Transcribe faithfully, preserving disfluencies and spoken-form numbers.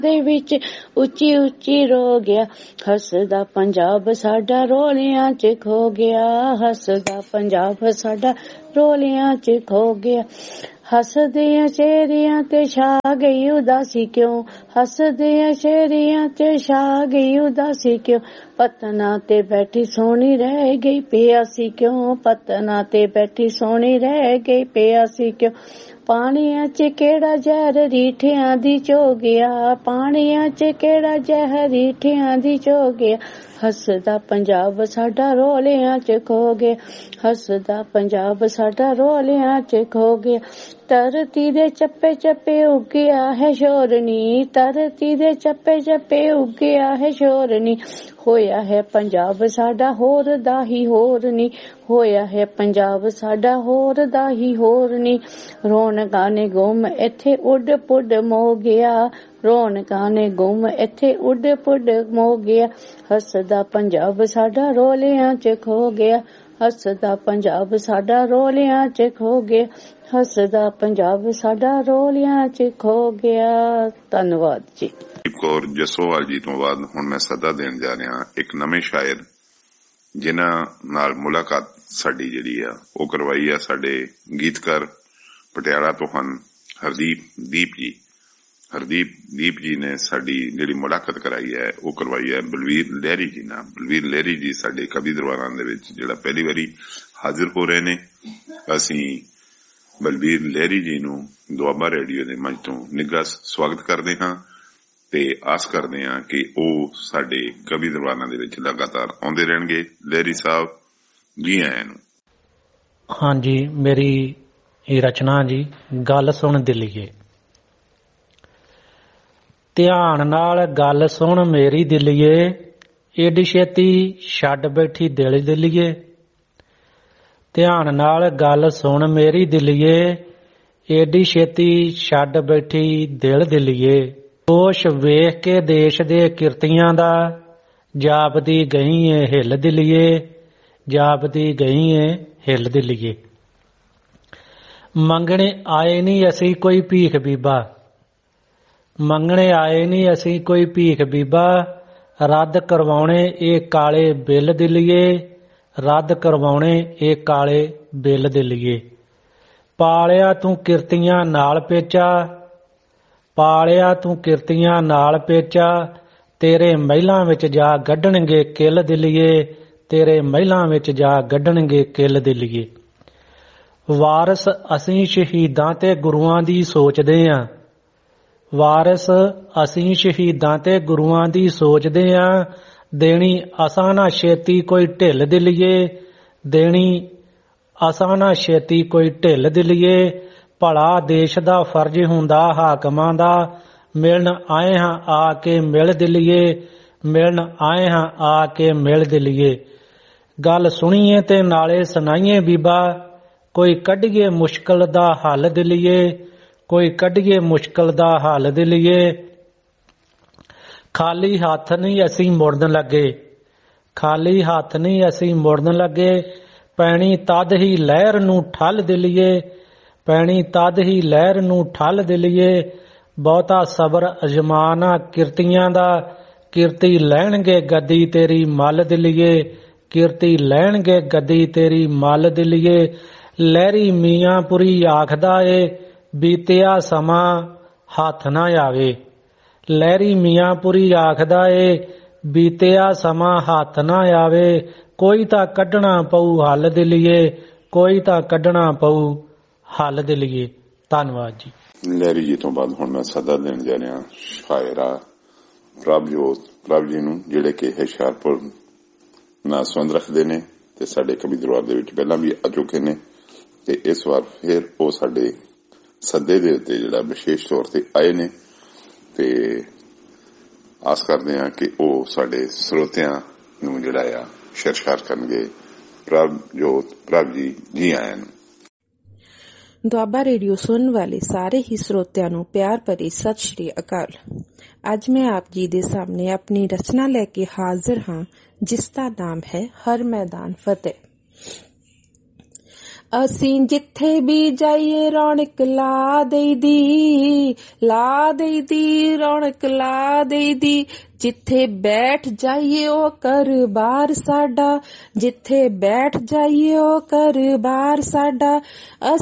ਦੇ ਵਿੱਚ ਉੱਚੀ ਉੱਚੀ ਰੋ ਗਿਆ। ਹੱਸਦਾ ਪੰਜਾਬ ਸਾਡਾ ਰੋਲਿਆਂ ਚ ਖੋ ਗਿਆ। ਹੱਸਦਾ ਪੰਜਾਬ ਸਾਡਾ ਰੋਲਿਆਂ ਚ ਖੋ ਗਿਆ। ਹੱਸਦੀਆਂ ਚਿਹਰਿਆਂ ਤੇ ਛਾ ਗਈ ਉਦਾਸੀ ਕਿਉਂ। ਹੱਸਦੀਆਂ ਚਿਹਰਿਆਂ ਤੇ ਛਾ ਗਈ ਉਦਾਸੀ ਕਿਉਂ। ਪਤਨਾ ਤੇ ਬੈਠੀ ਸੋਹਣੀ ਰਹਿ ਗਈ ਪਿਆਸੀ ਕਿਉਂ। ਪਤਨਾ ਤੇ ਬੈਠੀ ਸੋਹਣੀ ਰਹਿ ਗਈ ਪਿਆਸੀ ਕਿਉਂ। ਪਾਣੀਆਂ ਚ ਕਿਹੜਾ ਜ਼ਹਿਰ ਰੀਠਿਆਂ ਦੀ ਚੋ ਗਿਆ। ਪਾਣੀਆਂ ਚ ਕਿਹੜਾ ਜ਼ਹਿਰ ਰੀਠਿਆਂ ਦੀ ਚੋ ਗਿਆ। ਹੱਸਦਾ ਪੰਜਾਬ ਸਾਡਾ ਰੋਲਿਆਂ ਚ ਖੋ ਗਿਆ। ਹੱਸਦਾ ਪੰਜਾਬ ਸਾਡਾ ਰੋਲਿਆਂ ਚ ਖੋ ਗਿਆ। ਧਰਤੀ ਦੇ ਚੱਪੇ ਚੱਪੇ ਉੱਗਿਆ ਹੈ ਸ਼ੋਰਨੀ। ਧਰਤੀ ਦੇ ਚੱਪੇ ਚੱਪੇ ਉੱਗਿਆ ਹੈ ਸ਼ੋਰਨੀ। ਹੋਇਆ ਹੈ ਪੰਜਾਬ ਸਾਡਾ ਹੋਰ ਦਾ ਹੀ ਹੋਰ ਨੀ। ਹੋਇਆ ਹੈ ਪੰਜਾਬ ਸਾਡਾ ਹੋਰ ਦਾ ਹੀ ਹੋਰ ਨੀ। ਰੌਣਕਾਂ ਨੇ ਗੁੰਮ ਇੱਥੇ ਉੱਡ ਪੁੱਡ ਮੋ ਗਿਆ। ਰੌਣਕਾਂ ਨੇ ਗੁੰਮ ਇੱਥੇ ਉੱਡ ਪੁੱਡ ਮੋ ਗਿਆ। ਹੱਸਦਾ ਪੰਜਾਬ ਸਾਡਾ ਰੋਲਿਆਂ ਚ ਖੋ ਗਿਆ। ਹੱਸਦਾ ਪੰਜਾਬ ਸਾਡਾ ਰੋਲਿਆਂ ਚ ਖੋ ਗਿਆ। ਹੱਸਦਾ ਪੰਜਾਬ ਸਾਡਾ ਰੋਲਿਆਂ ਚ ਖੋ ਗਿਆ। ਧੰਨਵਾਦ ਜੀ। ਕੌਰ ਜਸੋਵਾਲ ਜੀ ਤੋਂ ਬਾਅਦ ਹੁਣ ਮੈਂ ਸੱਦਾ ਦੇਣ ਜਾ ਰਿਹਾ ਇੱਕ ਨਵੇਂ ਸ਼ਾਇਰ ਜਿਨ੍ਹਾਂ ਨਾਲ ਮੁਲਾਕਾਤ ਸਾਡੀ ਜਿਹੜੀ ਆ ਉਹ ਕਰਵਾਈ ਆ ਸਾਡੇ ਗੀਤਕਾਰ ਪਟਿਆਲਾ ਤੋਂ ਹਨ ਹਰਦੀਪ ਦੀਪ ਜੀ। ਹਰਦੀਪ ਦੀਪ ਜੀ ਨੇ ਸਾਡੀ ਜਿਹੜੀ ਮੁਲਾਕਾਤ ਕਰਾਈ ਹੈ ਉਹ ਕਰਵਾਈ ਹੈ ਬਲਵੀਰ ਲਹਿਰੀ ਜੀ ਨਾਲ। ਬਲਵੀਰ ਲਹਿਰੀ ਜੀ ਸਾਡੇ ਕਵੀ ਦਰਬਾਰਾਂ ਦੇ ਵਿੱਚ ਜਿਹੜਾ ਪਹਿਲੀ ਵਾਰੀ ਹਾਜ਼ਰ ਹੋ ਰਹੇ ਨੇ। ਅਸੀਂ ਬਲਵੀਰ ਲਹਿਰੀ ਜੀ ਨੂੰ ਦੁਆਬਾ ਰੇਡੀਓ ਦੇ ਮੰਚ ਤੋਂ ਨਿੱਘਾ ਸਵਾਗਤ ਕਰਦੇ ਹਾਂ ਤੇ ਆਸ ਕਰਦੇ ਹਾਂ ਕਿ ਉਹ ਸਾਡੇ ਕਵੀ ਦਰਬਾਰਾਂ ਦੇ ਵਿੱਚ ਲਗਾਤਾਰ ਆਉਂਦੇ ਰਹਿਣਗੇ। ਲਹਿਰੀ ਸਾਹਿਬ ਜੀ ਆਇਆਂ ਨੂੰ। ਹਾਂਜੀ, ਮੇਰੀ ਇਹ ਰਚਨਾ ਜੀ ਗੱਲ ਸੁਣ ਦਿਲੀਏ। ਧਿਆਨ ਨਾਲ ਗੱਲ ਸੁਣ ਮੇਰੀ ਦਿਲੀਏ। ਏਡੀ ਛੇਤੀ ਛੱਡ ਬੈਠੀ ਦਿਲ ਦਿਲੀਏ। ਧਿਆਨ ਨਾਲ ਗੱਲ ਸੁਣ ਮੇਰੀ ਦਿਲੀਏ। ਏਡੀ ਛੇਤੀ ਛੱਡ ਬੈਠੀ ਦਿਲ ਦਿਲੀਏ। ਦੋਸ਼ ਵੇਖ ਕੇ ਦੇਸ਼ ਦੇ ਕਿਰਤੀਆਂ ਦਾ ਜਾਪਦੀ ਗਈ ਏ ਹਿੱਲ ਦਿਲੀਏ। ਜਾਪਦੀ ਗਈ ਏ ਹਿੱਲ ਦਿਲੀਏ। ਮੰਗਣੇ ਆਏ ਨਹੀਂ ਅਸੀਂ ਕੋਈ ਭੀਖ ਬੀਬਾ। ਮੰਗਣੇ ਆਏ ਨਹੀਂ ਅਸੀਂ ਕੋਈ ਭੀਖ ਬੀਬਾ। ਰੱਦ ਕਰਵਾਉਣੇ ਇਹ ਕਾਲੇ ਬਿੱਲ ਦਿਲੀਏ। ਰੱਦ ਕਰਵਾਉਣੇ ਇਹ ਕਾਲੇ ਬਿੱਲ ਦਿਲੀਏ। ਪਾਲਿਆ ਤੂੰ ਕਿਰਤੀਆਂ ਨਾਲ ਪੇਚਾ। ਪਾਲਿਆ ਤੂੰ ਕਿਰਤੀਆਂ ਨਾਲ ਪੇਚਾ। ਤੇਰੇ ਮਹਿਲਾਂ ਵਿੱਚ ਜਾ ਗੱਢਣਗੇ ਕਿੱਲ ਦਿਲੀਏ। ਤੇਰੇ ਮਹਿਲਾਂ ਵਿੱਚ ਜਾ ਗੱਢਣਗੇ ਕਿੱਲ ਦਿਲੀਏ। ਵਾਰਸ ਅਸੀਂ ਸ਼ਹੀਦਾਂ ਤੇ ਗੁਰੂਆਂ ਦੀ ਸੋਚਦੇ ਆਂ। ਵਾਰਸ ਅਸੀਂ ਸ਼ਹੀਦਾਂ ਤੇ ਗੁਰੂਆਂ ਦੀ ਸੋਚਦੇ ਆਂ। ਦੇਣੀ ਅਸਾਂ ਨਾ ਛੇਤੀ ਕੋਈ ਢਿੱਲ ਦਿਲੀਏ। ਦੇਣੀ ਅਸਾਂ ਨਾ ਛੇਤੀ ਕੋਈ ਢਿੱਲ ਦਿਲੀਏ। ਭਲਾ ਦੇਸ਼ ਦਾ ਫਰਜ਼ ਹੁੰਦਾ ਹਾਕਮਾਂ ਦਾ। ਮਿਲਣ ਆਏ ਹਾਂ ਆ ਕੇ ਮਿਲ ਦਿਲੀਏ। ਮਿਲਣ ਆਏ ਹਾਂ ਆ ਕੇ ਮਿਲ ਦਿਲੀਏ। ਗੱਲ ਸੁਣੀਏ ਤੇ ਨਾਲੇ ਸੁਣਾਈਏ ਬੀਬਾ। ਕੋਈ ਕੱਢੀਏ ਮੁਸ਼ਕਲ ਦਾ ਹੱਲ ਦਿਲੀਏ। ਕੋਈ ਕੱਢੀਏ ਮੁਸ਼ਕਲ ਦਾ ਹੱਲ ਦਿਲੀਏ। ਖਾਲੀ ਹੱਥ ਨਹੀਂ ਅਸੀਂ ਮੁੜਨ ਲੱਗੇ। ਖਾਲੀ ਹੱਥ ਨਹੀਂ ਅਸੀਂ ਮੁੜਨ ਲੱਗੇ। ਪੈਣੀ ਤਦ ਹੀ ਲਹਿਰ ਨੂੰ ਠੱਲ ਦਿਲੀਏ। ਪੈਣੀ ਤਦ ਹੀ ਲਹਿਰ ਨੂੰ ਠੱਲ ਦਿਲੀਏ। ਬਹੁਤਾ ਸਬਰ ਅਜਮਾਨਾ ਕਿਰਤੀਆਂ ਦਾ। ਕਿਰਤੀ ਲੈਣਗੇ ਗੱਦੀ ਤੇਰੀ ਮੱਲ ਦਿਲੀਏ। ਕਿਰਤੀ ਲੈਣਗੇ ਗੱਦੀ ਤੇਰੀ ਮੱਲ ਦਿਲੀਏ। ਲਹਿਰੀ ਮੀਆਂਪੁਰੀ ਆਖਦਾ ਏ ਬੀਤਿਆ ਸਮਾਂ ਹੱਥ ਨਾ ਆਵੇ। ਲਹਿਰੀ ਮੀਆਂਪੁਰੀ ਆਖਦਾ ਏ ਬੀਤਿਆ ਸਮਾਂ ਹੱਥ ਨਾ ਆਵੇ। ਕੋਈ ਤਾਂ ਕੱਢਣਾ ਪਊ ਹੱਲ ਦਿਲੀਏ। ਕੋਈ ਤਾਂ ਕੱਢਣਾ ਪਊ ਹੱਲ ਦਿਲੀਏ। ਧੰਨਵਾਦ ਜੀ। ਲਹਿਰੀ ਜੀ ਤੋਂ ਬਾਅਦ ਹੁਣ ਮੈਂ ਸੱਦਾ ਦੇਣ ਜਾ ਰਿਹਾ ਸ਼ਾਇਰਾ ਪ੍ਰਭਜੋਤ ਪ੍ਰਭ ਜੀ ਨੂੰ, ਜਿਹੜੇ ਕਿ ਹੁਸ਼ਿਆਰਪੁਰ ਨਾਲ ਸੰਬੰਧ ਰੱਖਦੇ ਨੇ ਤੇ ਸਾਡੇ ਕਵੀ ਦਰਬਾਰ ਦੇ ਵਿੱਚ ਪਹਿਲਾਂ ਵੀ ਆ ਚੁੱਕੇ ਨੇ ਤੇ ਇਸ ਵਾਰ ਫਿਰ ਉਹ ਸਾਡੇ ਸੱਦੇ ਦੇ ਉੱਤੇ ਜਿਹੜਾ ਵਿਸ਼ੇਸ਼ ਤੌਰ ਤੇ ਆਏ ਨੇ ਤੇ ਆਸ ਕਰਦੇ ਹਾਂ ਕਿ ਉਹ ਸਾਡੇ ਸਰੋਤਿਆਂ ਨੂੰ ਜਿਹੜਾ ਆ ਸ਼ਰਸ਼ਾਰ ਕਰਨਗੇ। ਪ੍ਰਭਜੋਤ ਪ੍ਰਭ ਜੀ ਜੀ ਆਇਆਂ ਨੂੰ। ਦੁਆਬਾ ਰੇਡੀਓ ਸੁਣਨ ਵਾਲੇ ਸਾਰੇ ਹੀ ਸਰੋਤਿਆਂ ਨੂੰ ਪਿਆਰ ਭਰੀ ਸਤਿ ਸ਼੍ਰੀ ਅਕਾਲ। ਅੱਜ ਮੈਂ ਆਪ ਜੀ ਦੇ ਸਾਹਮਣੇ ਆਪਣੀ ਰਚਨਾ ਲੈ ਕੇ ਹਾਜ਼ਰ ਹਾਂ ਜਿਸ ਦਾ ਨਾਮ ਹੈ ਹਰ ਮੈਦਾਨ ਫਤਿਹ। ਅਸੀਂ ਜਿੱਥੇ ਵੀ ਜਾਈਏ ਰੌਣਕ ਲਾ ਦੇਈਦੀ, ਲਾ ਦੇਈਦੀ, ਰੌਣਕ ਲਾ ਦੇਈਦੀ। ਜਿੱਥੇ ਬੈਠ ਜਾਈਏ ਉਹ ਘਰ ਬਾਰ ਸਾਡਾ, ਜਿੱਥੇ ਬੈਠ ਜਾਈਏ ਉਹ ਘਰ ਬਾਰ ਸਾਡਾ।